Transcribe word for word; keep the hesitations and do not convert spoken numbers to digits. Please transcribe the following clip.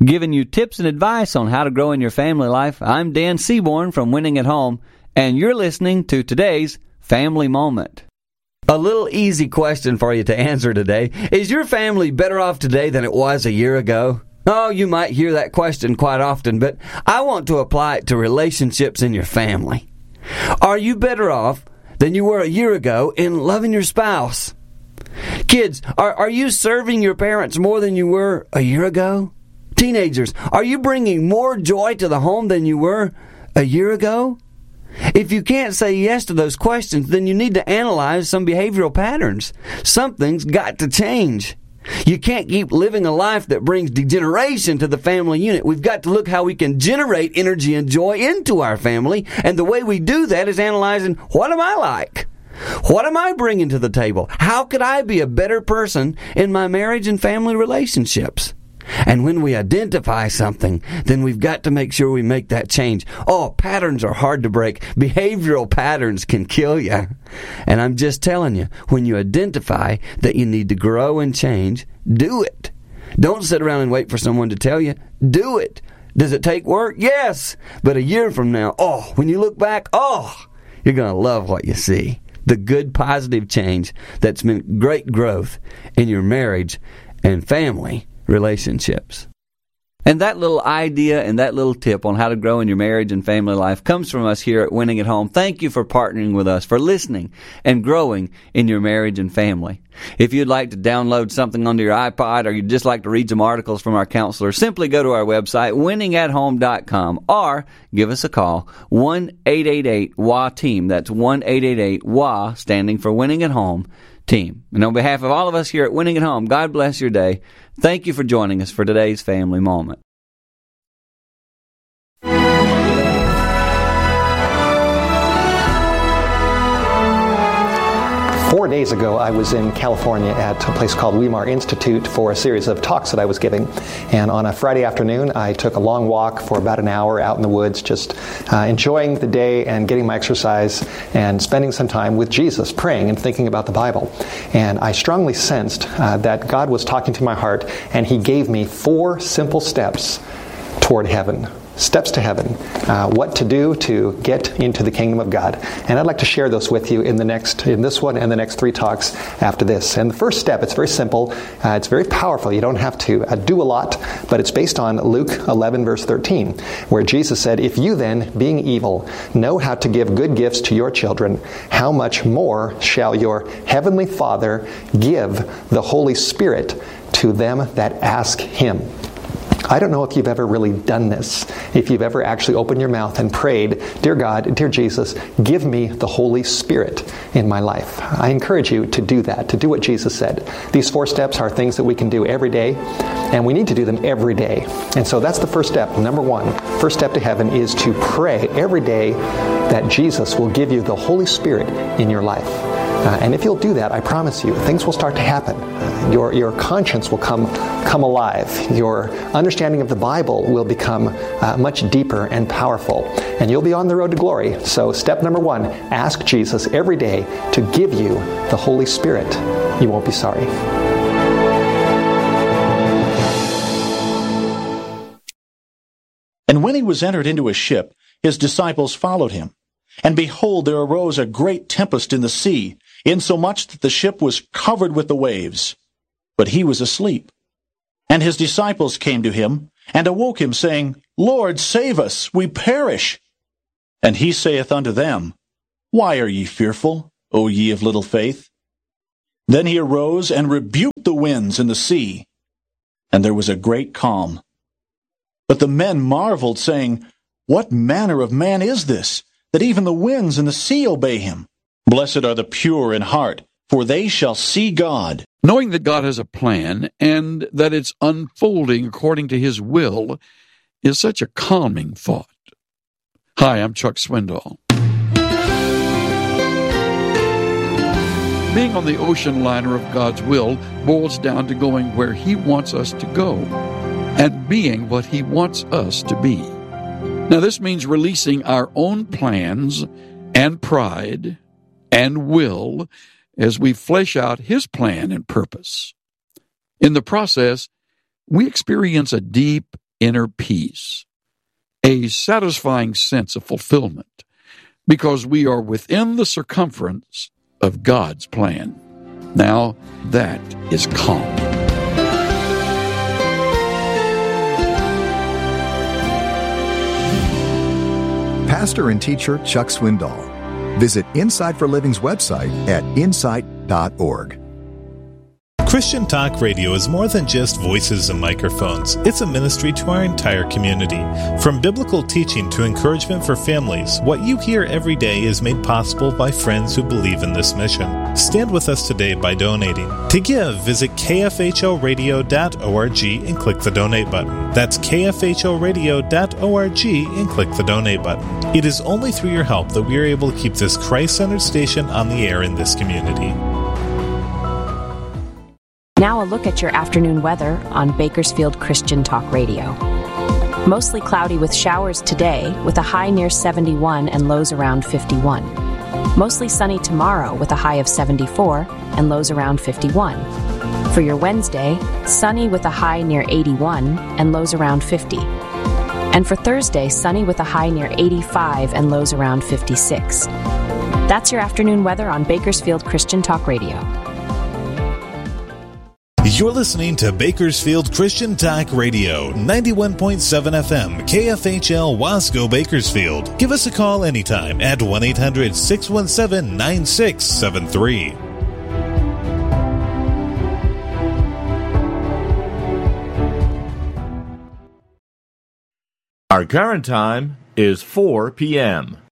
Giving you tips and advice on how to grow in your family life, I'm Dan Seaborn from Winning at Home, and you're listening to today's Family Moment. A little easy question for you to answer today. Is your family better off today than it was a year ago? Oh, you might hear that question quite often, but I want to apply it to relationships in your family. Are you better off than you were a year ago in loving your spouse? Kids, are, are you serving your parents more than you were a year ago? Teenagers, are you bringing more joy to the home than you were a year ago? If you can't say yes to those questions, then you need to analyze some behavioral patterns. Something's got to change. You can't keep living a life that brings degeneration to the family unit. We've got to look how we can generate energy and joy into our family, and the way we do that is analyzing, what am I like? What am I bringing to the table? How could I be a better person in my marriage and family relationships? And when we identify something, then we've got to make sure we make that change. Oh, patterns are hard to break. Behavioral patterns can kill you. And I'm just telling you, when you identify that you need to grow and change, do it. Don't sit around and wait for someone to tell you. Do it. Does it take work? Yes. But a year from now, oh, when you look back, oh, you're going to love what you see. The good, positive change that's meant great growth in your marriage and family relationships. And that little idea and that little tip on how to grow in your marriage and family life comes from us here at Winning at Home. Thank you for partnering with us, for listening and growing in your marriage and family. If you'd like to download something onto your iPod, or you'd just like to read some articles from our counselors, simply go to our website, winning at home dot com, or give us a call, one eight eight eight W A team. That's one eight eight eight W A, standing for Winning at Home Team. And on behalf of all of us here at Winning at Home, God bless your day. Thank you for joining us for today's Family Moment. Four days ago, I was in California at a place called Weimar Institute for a series of talks that I was giving. And on a Friday afternoon, I took a long walk for about an hour out in the woods, just uh, enjoying the day and getting my exercise and spending some time with Jesus, praying and thinking about the Bible. And I strongly sensed uh, that God was talking to my heart, and He gave me four simple steps toward heaven. Steps to heaven, uh, what to do to get into the kingdom of God. And I'd like to share those with you in the next, in this one and the next three talks after this. And the first step, it's very simple, uh, it's very powerful. You don't have to uh, do a lot, but it's based on Luke eleven, verse thirteen, where Jesus said, "If you then, being evil, know how to give good gifts to your children, how much more shall your heavenly Father give the Holy Spirit to them that ask Him?" I don't know if you've ever really done this, if you've ever actually opened your mouth and prayed, "Dear God, dear Jesus, give me the Holy Spirit in my life." I encourage you to do that, to do what Jesus said. These four steps are things that we can do every day, and we need to do them every day. And so that's the first step. Number one, first step to heaven is to pray every day that Jesus will give you the Holy Spirit in your life. Uh, and if you'll do that, I promise you, things will start to happen. Uh, your your conscience will come come alive. Your understanding of the Bible will become uh, much deeper and powerful. And you'll be on the road to glory. So step number one, ask Jesus every day to give you the Holy Spirit. You won't be sorry. And when he was entered into a ship, his disciples followed him. And behold, there arose a great tempest in the sea, insomuch that the ship was covered with the waves. But he was asleep. And his disciples came to him, and awoke him, saying, Lord, save us, we perish. And he saith unto them, Why are ye fearful, O ye of little faith? Then he arose and rebuked the winds and the sea, and there was a great calm. But the men marveled, saying, What manner of man is this, that even the winds and the sea obey him? Blessed are the pure in heart, for they shall see God. Knowing that God has a plan and that it's unfolding according to His will is such a calming thought. Hi, I'm Chuck Swindoll. Being on the ocean liner of God's will boils down to going where He wants us to go and being what He wants us to be. Now, this means releasing our own plans and pride and will as we flesh out His plan and purpose. In the process, we experience a deep inner peace, a satisfying sense of fulfillment, because we are within the circumference of God's plan. Now, that is calm. Pastor and teacher Chuck Swindoll. Visit Insight for Living's website at insight dot org. Christian Talk Radio is more than just voices and microphones. It's a ministry to our entire community. From biblical teaching to encouragement for families, what you hear every day is made possible by friends who believe in this mission. Stand with us today by donating. To give, visit k f h o radio dot org and click the donate button. That's k f h o radio dot org and click the donate button. It is only through your help that we are able to keep this Christ-centered station on the air in this community. Now a look at your afternoon weather on Bakersfield Christian Talk Radio. Mostly cloudy with showers today, with a high near seventy-one and lows around fifty-one. Mostly sunny tomorrow with a high of seventy-four and lows around fifty-one. For your Wednesday, sunny with a high near eighty-one and lows around fifty. And for Thursday, sunny with a high near eighty-five and lows around fifty-six. That's your afternoon weather on Bakersfield Christian Talk Radio. You're listening to Bakersfield Christian Talk Radio, ninety-one point seven F M, K F H L Wasco Bakersfield. Give us a call anytime at one eight hundred six one seven nine six seven three. Our current time is four p.m.